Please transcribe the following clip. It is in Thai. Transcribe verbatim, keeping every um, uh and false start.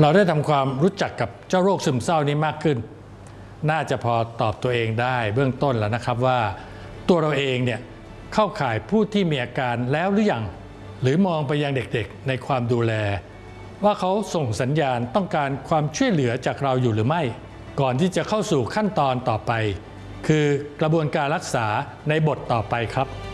เราได้ทำความรู้จักกับเจ้าโรคซึมเศร้านี้มากขึ้นน่าจะพอตอบตัวเองได้เบื้องต้นแล้วนะครับว่าตัวเราเองเนี่ยเข้าข่ายผู้ที่มีอาการแล้วหรือยังหรือมองไปยังเด็กๆในความดูแลว่าเขาส่งสัญญาณต้องการความช่วยเหลือจากเราอยู่หรือไม่ก่อนที่จะเข้าสู่ขั้นตอนต่อไปคือกระบวนการรักษาในบทต่อไปครับ